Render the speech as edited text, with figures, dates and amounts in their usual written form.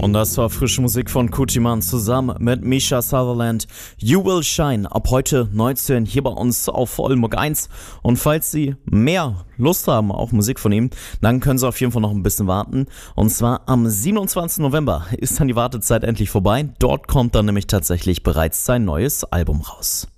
Und das war frische Musik von Kuchiman zusammen mit Misha Sutherland. You Will Shine, ab heute 19 hier bei uns auf Oldenburg 1. Und falls Sie mehr Lust haben auf Musik von ihm, dann können Sie auf jeden Fall noch ein bisschen warten. Und zwar am 27. November ist dann die Wartezeit endlich vorbei. Dort kommt dann nämlich tatsächlich bereits sein neues Album raus.